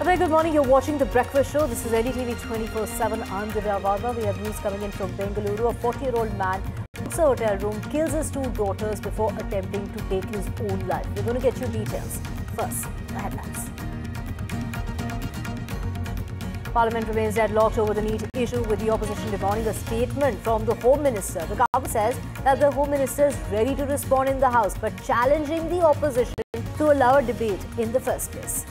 A very good morning. You're watching The Breakfast Show. This is NDTV 24/7. I'm Divya Varma. We have news coming in from Bengaluru. A 40-year-old man books a hotel room, kills his two daughters before attempting to take his own life. We're going to get you details. First, the headlines. Parliament remains deadlocked over the NEET issue, with the opposition demanding a statement from the Home Minister. The government says that the Home Minister is ready to respond in the House, but challenging the opposition to allow a debate in the first place.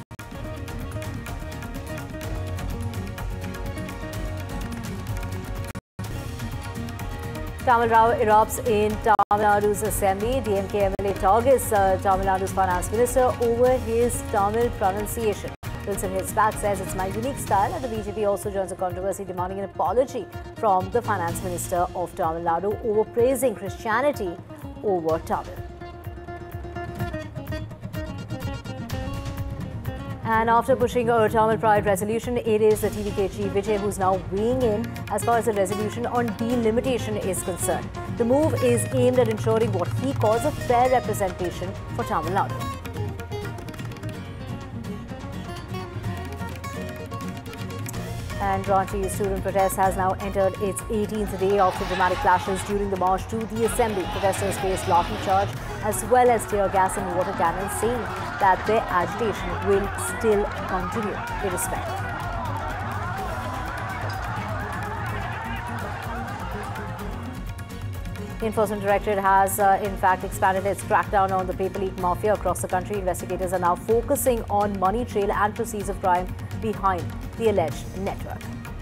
Tamil Rao erupts in Tamil Nadu's assembly. DMK MLA targets Tamil Nadu's finance minister over his Tamil pronunciation. Wilson hits back, says it's my unique style, and the BJP also joins a controversy demanding an apology from the finance minister of Tamil Nadu over praising Christianity over Tamil. And after pushing a Tamil Pride resolution, it is the TVK chief Vijay who's now weighing in as far as the resolution on delimitation is concerned. The move is aimed at ensuring what he calls a fair representation for Tamil Nadu. And Ranchi student protest has now entered its 18th day after dramatic clashes during the march to the assembly. Protesters faced lathi charge as well as tear gas and water cannons, saying that their agitation will still continue irrespective. The Enforcement Directorate has in fact expanded its crackdown on the paper leak mafia across the country. Investigators are now focusing on money trail and proceeds of crime behind the alleged network.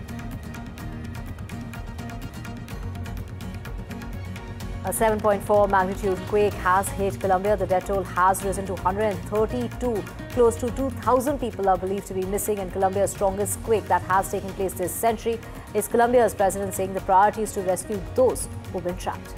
A 7.4 magnitude quake has hit Colombia. The death toll has risen to 132. Close to 2,000 people are believed to be missing in Colombia's strongest quake that has taken place this century. Is Colombia's president saying the priority is to rescue those who've been trapped.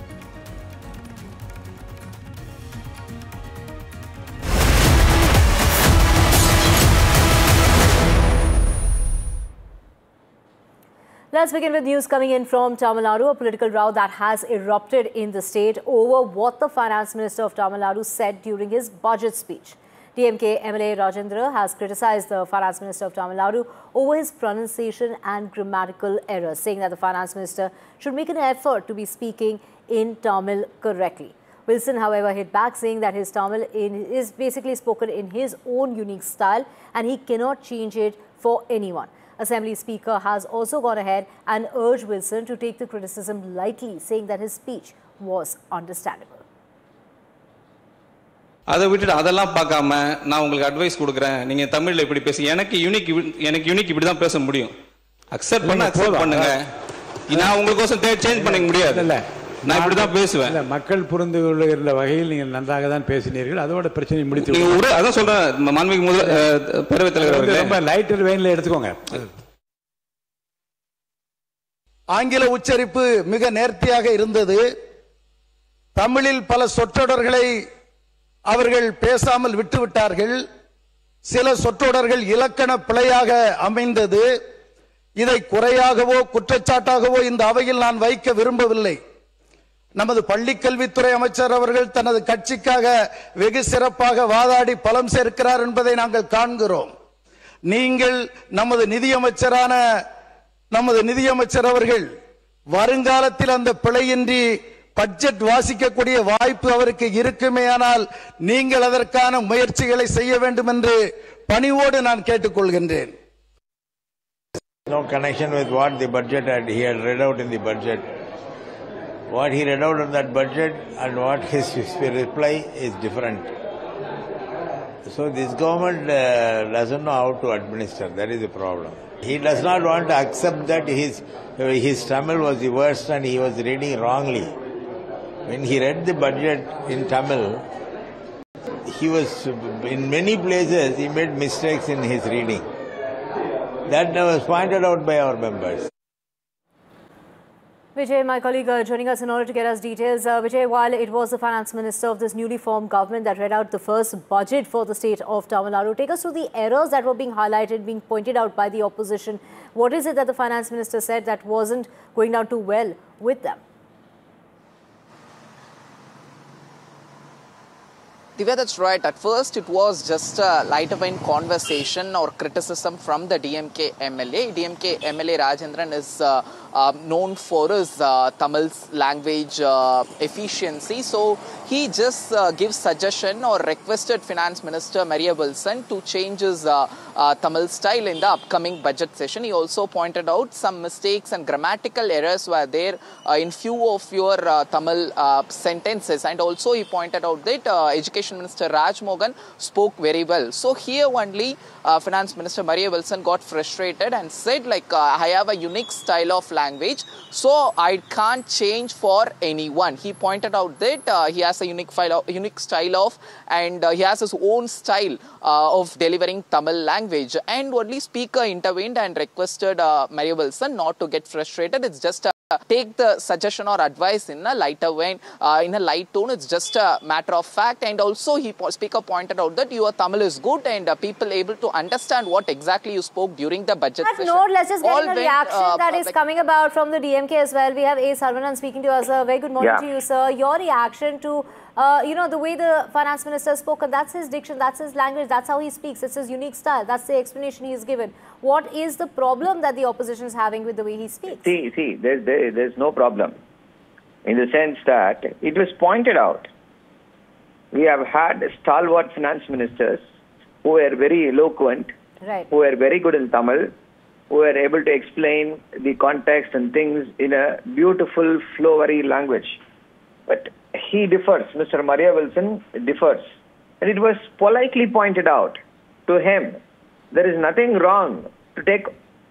Let's begin with news coming in from Tamil Nadu. A political row that has erupted in the state over what the finance minister of Tamil Nadu said during his budget speech. DMK MLA Rajendra has criticized the finance minister of Tamil Nadu over his pronunciation and grammatical errors, saying that the finance minister should make an effort to be speaking in Tamil correctly. Wilson, however, hit back, saying that his Tamil is basically spoken in his own unique style and he cannot change it for anyone. Assembly Speaker has also gone ahead and urged Wilson to take the criticism lightly, saying that his speech was understandable. அதை விட்டுட்டு அதெல்லாம் பார்க்காம நான் உங்களுக்கு advice கொடுக்குறேன், நீங்க தமிழ்ல இப்படி பேசி எனக்கு யூனிக் இப்படி தான் பேச முடியும். அக்செப்ட் பண்ணுங்க. நான் உங்களுக்கோசம் சேஞ்ச் பண்ண முடியாது. இல்ல நான் இப்படி தான் பேசுவேன். இல்ல மக்கள் புரிந்து கொள்ளுகிற வகையில் நீங்கள் நன்றாக தான் பேசினீர்கள். அதோட பிரச்சனை முடித்து நீங்க அதான் சொல்றேன். மாண்புமிகு முதல்வர் பேரவைத் தலைவர் அவர்களே, ரொம்ப லைட்டர் வெயின்ல எடுத்துக்கோங்க. ஆங்கில உச்சரிப்பு மிக நேர்த்தியாக இருந்தது. தமிழில் பல சொற்றொடர்களை அவர்கள் பேசாமல் விட்டுவிட்டார்கள். சில சொற்றொடர்கள் இலக்கண பிழையாக அமைந்தது. இதை குறையாகவோ குற்றச்சாட்டாகவோ இந்த அவையில் நான் வைக்க விரும்பவில்லை. நமது பள்ளிக்கல்வித்துறை அமைச்சர் அவர்கள் தனது கட்சிக்காக வெகு சிறப்பாக வாதாடி பலம் சேர்க்கிறார் என்பதை நாங்கள் காண்கிறோம். நீங்கள் நமது நிதியமைச்சர் அவர்கள் வருங்காலத்தில் அந்த பிழையின்றி பட்ஜெட் வாசிக்கக்கூடிய வாய்ப்பு அவருக்கு இருக்குமேயானால் நீங்கள் அதற்கான முயற்சிகளை செய்ய வேண்டும் என்று பணிவோடு நான் கேட்டுக்கொள்கின்றேன். No connection with what the budget he had read out in the budget. What he read out in that budget and what his reply is different. So this government doesn't know how to administer. That is the problem. He does not want to accept that his Tamil was the worst and he was reading wrongly. When he read the budget in Tamil, he was in many places he made mistakes in his reading. That was pointed out by our members. Vijay, my colleague, joining us in order to get us details. Vijay, while it was the finance minister of this newly formed government that read out the first budget for the state of Tamil Nadu, take us through the errors that were being highlighted, being pointed out by the opposition. What is it that the finance minister said that wasn't going down too well with them? Divya, that's right. At first, it was just a light-of-mind conversation or criticism from the DMK MLA. DMK MLA Rajendran is known for his Tamil language efficiency. So he just gives suggestion or requested Finance Minister Maria Wilson to change his Tamil style in the upcoming budget session. He also pointed out some mistakes and grammatical errors were there in few of your Tamil sentences, and also he pointed out that Education Minister Raj Mohan spoke very well. So here only Finance Minister Maria Wilson got frustrated and said, like, I have a unique style of language, so I can't change for anyone. He pointed out that he has a unique style of, and he has his own style of delivering Tamil language. And only speaker intervened and requested Maria Wilson not to get frustrated. It's just take the suggestion or advice in a lighter vein, in a light tone. It's just a matter of fact. And also, speaker pointed out that your Tamil is good and people able to understand what exactly you spoke during the budget session. No, let's just get a reaction that is coming about from the DMK as well. We have A. Sarvanan speaking to us. Very good morning to you, sir. Your reaction to the way the finance minister spoke, and that's his diction, that's his language, that's how he speaks, it's his unique style, that's the explanation he has given. What is the problem that the opposition is having with the way he speaks? See, there's no problem, in the sense that it was pointed out. We have had stalwart finance ministers who were very eloquent, who were very good in Tamil, who were able to explain the context and things in a beautiful, flowery language. But he differs, Mr. Maria Wilson differs. And it was politely pointed out to him, there is nothing wrong to take,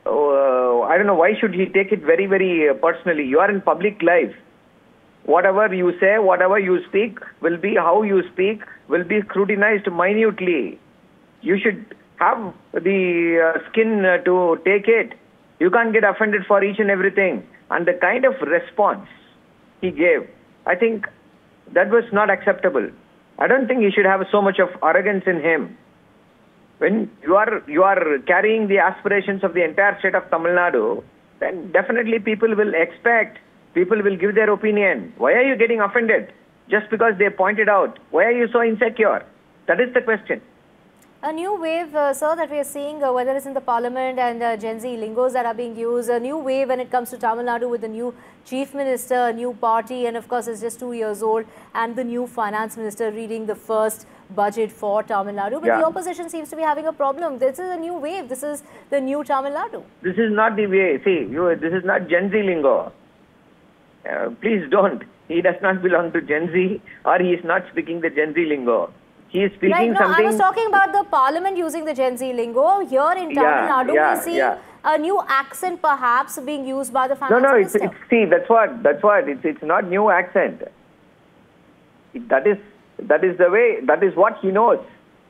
I don't know, why should he take it very, very personally? You are in public life. Whatever you say, whatever you speak, will be how you speak, will be scrutinized minutely. You should have the skin to take it. You can't get offended for each and everything. And the kind of response he gave, I think that was not acceptable. I don't think he should have so much of arrogance in him. When you are carrying the aspirations of the entire state of Tamil Nadu, then definitely people will expect, people will give their opinion. Why are you getting offended? Just because they pointed out. Why are you so insecure? That is the question. A new wave, sir, that we are seeing, whether it's in the parliament and Gen Z lingos that are being used, a new wave when it comes to Tamil Nadu with the new chief minister, a new party, and of course it's just 2 years old, and the new finance minister reading the first budget for Tamil Nadu. But the opposition seems to be having a problem. This is a new wave. This is the new Tamil Nadu. This is not the way. See, this is not Gen Z lingo. Please don't. He does not belong to Gen Z, or he is not speaking the Gen Z lingo. He is speaking something. I was talking about the parliament using the Gen Z lingo. Here in Tamil Nadu, we see a new accent perhaps being used by the finance minister. See, that's what. It's not new accent. That is the way. That is what he knows.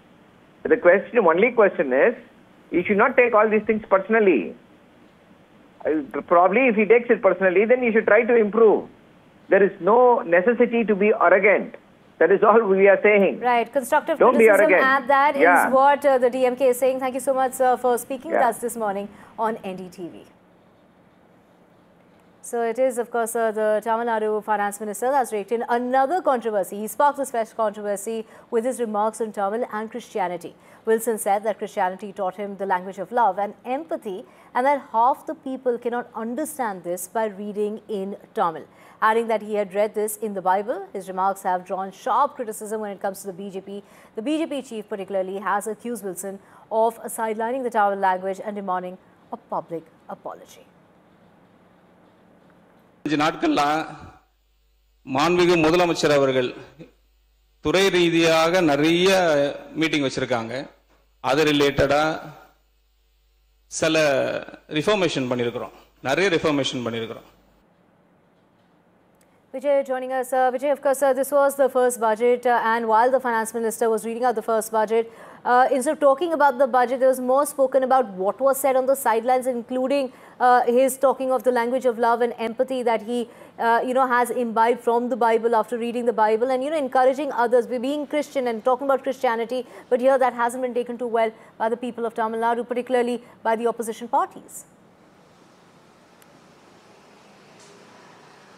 The only question is, he should not take all these things personally. Probably, if he takes it personally, then he should try to improve. There is no necessity to be arrogant. That is all we are saying. Right. Constructive criticism at that is what the DMK is saying. Thank you so much, sir, for speaking with us this morning on NDTV. So it is, of course, the Tamil Nadu finance minister that's raked in another controversy. He sparked this fresh controversy with his remarks on Tamil and Christianity. Wilson said that Christianity taught him the language of love and empathy, and that half the people cannot understand this by reading in Tamil. Adding that he had read this in the Bible, his remarks have drawn sharp criticism when it comes to the BJP. The BJP chief particularly has accused Wilson of sidelining the Tamil language and demanding a public apology. மாண்புமிகு முதலமைச்சர் அவர்கள் துறை ரீதியாக நிறைய meeting வச்சிருக்காங்க. அது ரிலேட்டடா சில ரிஃபார்மேஷன் பண்ணியிருக்கிறோம். நிறைய ரிஃபார்மேஷன் பண்ணியிருக்கிறோம். Vijay joining us. Vijay, of course, this was the first budget, and while the finance minister was reading out the first budget, instead of talking about the budget, there was more spoken about what was said on the sidelines, including his talking of the language of love and empathy that he, has imbibed from the Bible after reading the Bible, and encouraging others, being Christian and talking about Christianity. But here, that hasn't been taken too well by the people of Tamil Nadu, particularly by the opposition parties.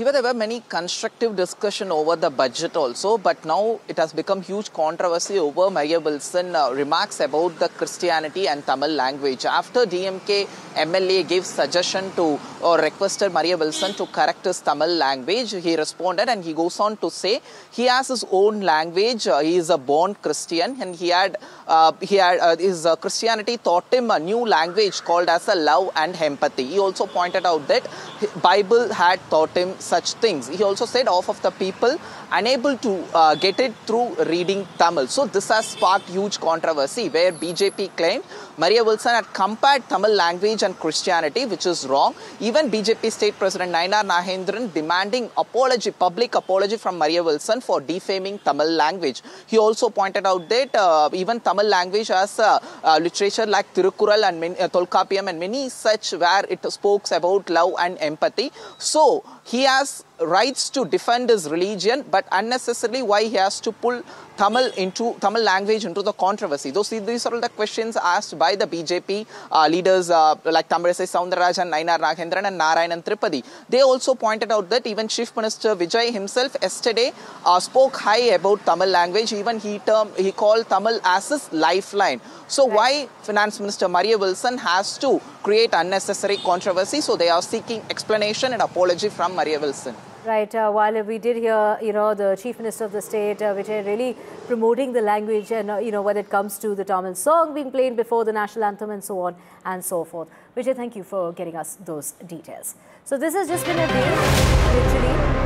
There were many constructive discussion over the budget also, but now it has become huge controversy over Maria Wilson remarks about the Christianity and Tamil language. After DMK MLA gave suggestion to or requested Maria Wilson to correct his Tamil language, he responded and he goes on to say he has his own language. He is a born Christian and his Christianity taught him a new language called as a love and empathy. He also pointed out that Bible had taught him such things. He also said half of the people unable to get it through reading Tamil. So this has sparked huge controversy where BJP claimed Maria Wilson had compared Tamil language and Christianity, which is wrong. Even BJP State President Nayanar Nagendran demanding public apology from Maria Wilson for defaming Tamil language. He also pointed out that even Tamil language has literature like Tirukkural and Tolkappiyam and many such where it speaks about love and empathy. So he has rights to defend his religion, but unnecessarily why he has to pull Tamil language into the controversy. These are all the questions asked by the BJP leaders like Tamilisai Soundararajan, Nayanar Nagendran and Narayanan Tripathi. They also pointed out that even Chief Minister Vijay himself yesterday spoke high about Tamil language. Even he called Tamil as his lifeline. So why Finance Minister Maria Wilson has to create unnecessary controversy? So they are seeking explanation and apology from Maria Wilson. Right. While we did hear, the Chief Minister of the state, Vijay, really promoting the language and, when it comes to the Tamil song being played before the national anthem and so on and so forth. Vijay, thank you for getting us those details. So this has just been a day, literally,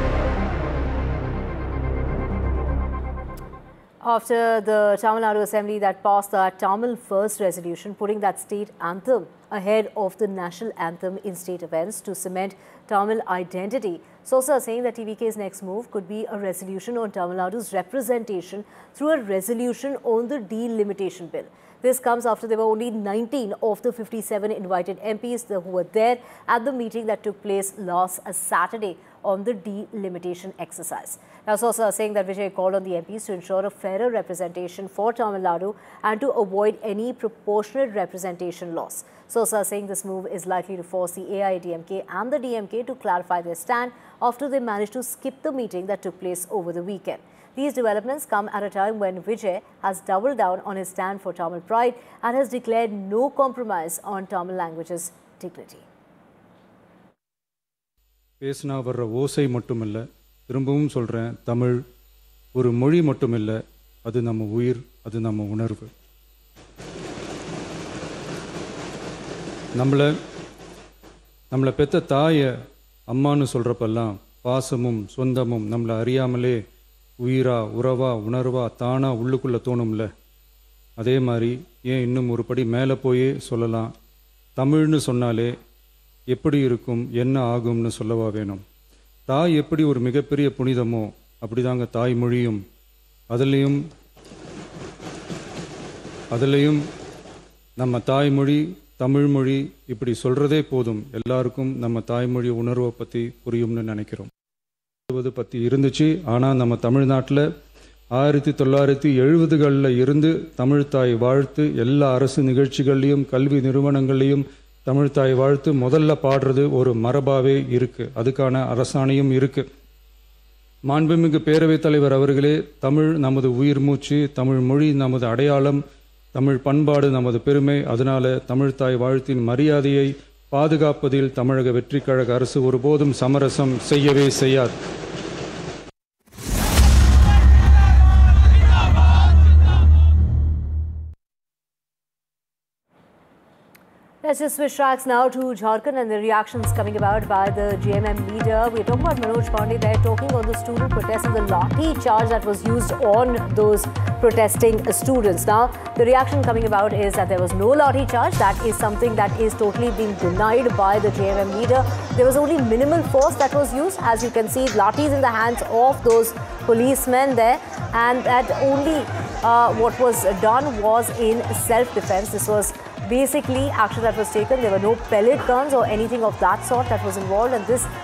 after the Tamil Nadu Assembly that passed the Tamil First resolution, putting that state anthem ahead of the national anthem in state events to cement Tamil identity. Sources are saying that TVK's next move could be a resolution on Tamil Nadu's representation through a resolution on the delimitation bill. This comes after there were only 19 of the 57 invited MPs who were there at the meeting that took place last Saturday on the delimitation exercise. Now, sources are saying that Vijay called on the MPs to ensure a fairer representation for Tamil Nadu and to avoid any proportionate representation loss. Sources are saying this move is likely to force the AIADMK and the DMK to clarify their stand after they managed to skip the meeting that took place over the weekend. These developments come at a time when Vijay has doubled down on his stand for Tamil pride and has declared no compromise on Tamil language's dignity. பேசினா வர்ற ஓசை மட்டுமில்லை, திரும்பவும் சொல்கிறேன், தமிழ் ஒரு மொழி மட்டுமில்லை, அது நம்ம உயிர், அது நம்ம உணர்வு. நம்மளை பெற்ற தாயை அம்மானு சொல்கிறப்பெல்லாம் பாசமும் சொந்தமும் நம்மளை அறியாமலே உயிரா உறவா உணர்வா தானா உள்ளுக்குள்ளே தோணும்ல. அதே மாதிரி ஏன் இன்னும் ஒரு படி மேலே போயே சொல்லலாம், தமிழ்னு சொன்னாலே எப்படி இருக்கும் என்ன ஆகும்னு சொல்லவா வேணும். தாய் எப்படி ஒரு மிகப்பெரிய புனிதமோ அப்படிதாங்க தாய்மொழியும். அதுலேயும் நம்ம தாய்மொழி தமிழ்மொழி இப்படி சொல்கிறதே போதும், எல்லாருக்கும் நம்ம தாய்மொழி உணர்வை பற்றி புரியும்னு நினைக்கிறோம். பற்றி இருந்துச்சு, ஆனால் நம்ம தமிழ்நாட்டில் 1970களில் இருந்து தமிழ்தாய் வாழ்த்து எல்லா அரசு நிகழ்ச்சிகள்லையும் கல்வி நிறுவனங்கள்லையும் தமிழ்தாய் வாழ்த்து முதல்ல பாடுறது ஒரு மரபாவே இருக்குது. அதுக்கான அரசாணையும் இருக்குது. மாண்புமிகு பேரவைத் தலைவர் அவர்களே, தமிழ் நமது உயிர் மூச்சு, தமிழ் மொழி நமது அடையாளம், தமிழ் பண்பாடு நமது பெருமை. அதனால தமிழ்தாய் வாழ்த்தின் மரியாதையை பாதுகாப்பதில் தமிழக வெற்றிக் கழக அரசு ஒருபோதும் சமரசம் செய்யவே செய்யாது. Let's just switch tracks now to Jharkhand and the reactions coming about by the JMM leader. We're talking about Manoj Pandey there, talking on the student protests and the lathi charge that was used on those protesting students. Now, the reaction coming about is that there was no lathi charge. That is something that is totally being denied by the JMM leader. There was only minimal force that was used. As you can see, lathis in the hands of those policemen there, and that only what was done was in self-defense. This was basically action that was taken. There were no pellet guns or anything of that sort that was involved, and this